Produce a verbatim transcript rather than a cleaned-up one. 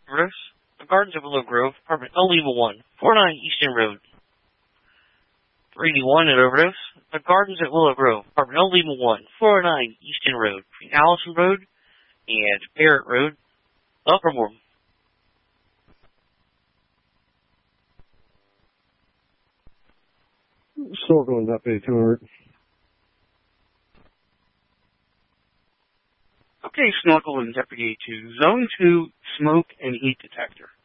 Overdose. The Gardens at Willow Grove, apartment L Lima one, four nine Easton Road. three eighty-one at Overdose. The Gardens at Willow Grove, apartment L Lima one, four nine Easton Road, between Allison Road and Barrett Road, Uppermore. Snorkel and Deputy two hundred. Okay, Snorkel and Deputy to Zone two, smoke and heat detector.